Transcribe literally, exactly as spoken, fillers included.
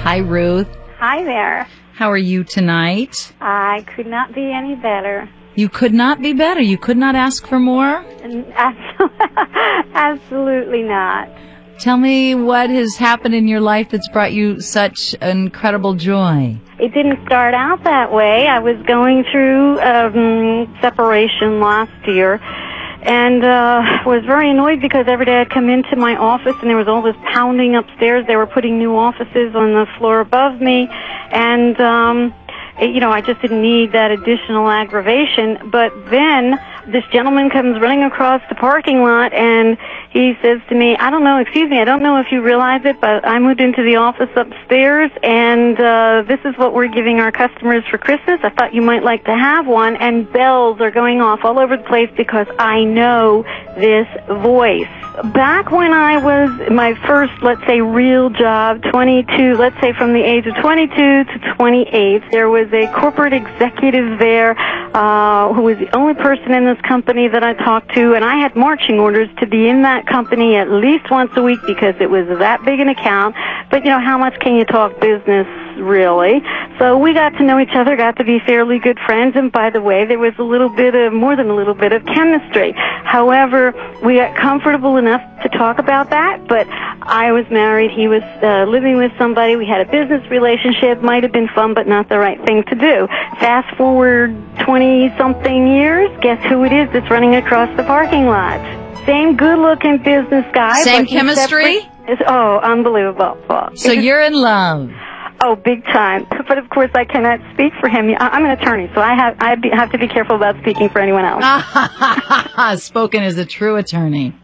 Hi, Ruth. Hi there. How are you tonight? I could not be any better. You could not be better. You could not ask for more? Absolutely not. Tell me what has happened in your life that's brought you such incredible joy. It didn't start out that way. I was going through um, separation last year and uh, was very annoyed because every day I'd come into my office and there was all this pounding upstairs. They were putting new offices on the floor above me, and um, you know, I just didn't need that additional aggravation. But then this gentleman comes running across the parking lot and he says to me, I don't know, excuse me, I don't know if you realize it, but I moved into the office upstairs, and uh, this is what we're giving our customers for Christmas. I thought you might like to have one. And bells are going off all over the place because I know this voice. Back when I was my first, let's say, real job, twenty-two, let's say from the age of twenty-two to twenty-eight, there was a corporate executive there uh, who was the only person in this company that I talked to, and I had marching orders to be in that company at least once a week because it was that big an account. But, you know, how much can you talk business, really? So we got to know each other, got to be fairly good friends, and by the way, there was a little bit of, more than a little bit of chemistry. However, we got comfortable enough to talk about that, but I was married, he was uh, living with somebody, we had a business relationship, might have been fun, but not the right thing to do. Fast forward twenty-something years, guess who it is that's running across the parking lot? Same good-looking business guy. Same chemistry? Separate, oh, unbelievable. So you're in love. Oh, big time. But of course, I cannot speak for him. I'm an attorney, so I have I have to be careful about speaking for anyone else. Spoken as a true attorney.